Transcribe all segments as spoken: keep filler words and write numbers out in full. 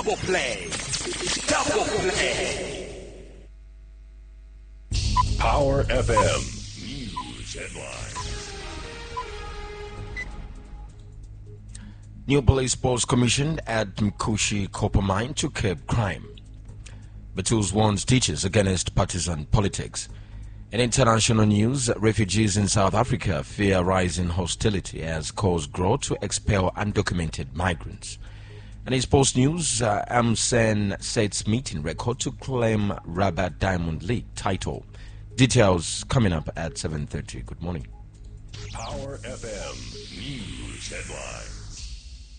Double play. Double play. Power F M News Headlines. New police force commissioned at Mkushi copper mine to curb crime. Batuz warns teachers against partisan politics. In international news, refugees in South Africa fear rising hostility as calls grow to expel undocumented migrants. And in sports news, uh, Amsen sets meeting record to claim Rabat Diamond League title. Details coming up at seven thirty. Good morning. Power F M News Headlines.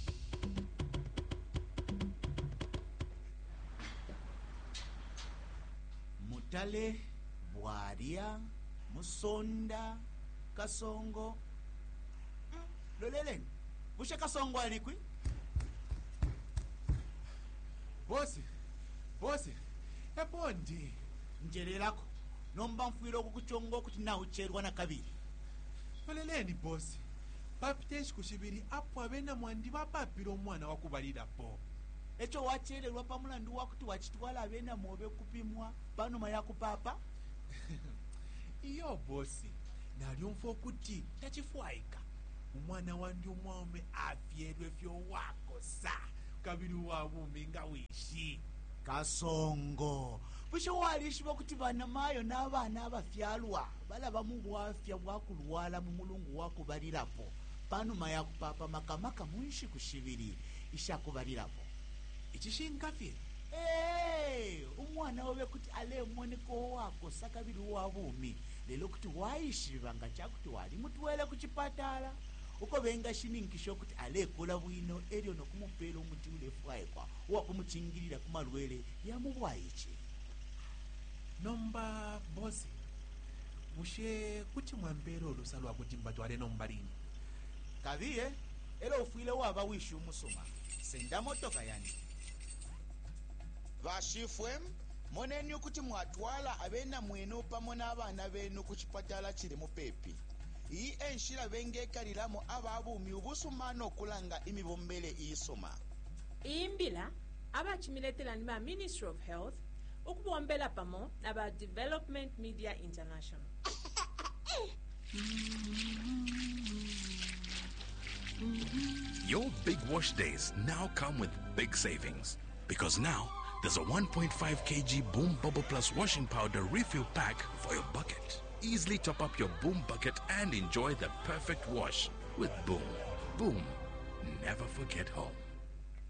Mutale, Bwaria, Musonda, Kasongo. Lolele, bushe Kasongo alikwi? Bosi, bosi, ebondi. Njerelako, nomba mfuiro okukuchongo kuti naucherwa na kabiri. Loleleni bosi, papiteshi kushibiri apo abena mwandi bapapiro omwana wakubalira po. Echo wachererwa pamulandu wakuti wachitwala abena mobe kupimwa panoma yakupapa? Iyo bosi, nalyumva okuti tachifwaika. Umwana wandi omwame afyerwe fyo wako sa. Kabiri wabumi nga wishi. Kasongo. Busho walishiba kuti bana mayo n'abana abafyalwa balaba mu bwafya bwakulwala mu mulungu wakubalirapo. Panoma yakupapa makamaka munshi kushibiri ishakubalirapo. Ichishinkafye. Hey, umwana wawe kuti ale moneko wako sakabiri wabumi. Lelo kuti waishibanga chakuti wali mutwele kuchipatala. Uko benga shininkisho kuti ale kola bwino eryo nokumupela umuti ule fwaekwa wakumuchingirira kumalwele ya mubwaichi. Nomba bosi, mushe kuti mwambero olusalwa kuti mbatwale nomba lini. Kaviye, elo ufuile waba wishu umusoma. Senda motoka yani. Vashifwe, moneni kuti mwatwala abena mwenu pamwe n'abana benu kuchipatala chiri mupepi. Iyi enshira bengekaliramo ababumi ubusumano okulanga imibombele iyisoma. Imbila abachimiletela ni ba Ministry of Health ukubombela pamo aba Development Media International. Your big wash days now come with big savings. Because now, there's a one point five kilogram Boom Bubble Plus washing powder refill pack for your bucket. Easily top up your Boom bucket and enjoy the perfect wash with Boom. Boom. Never forget home.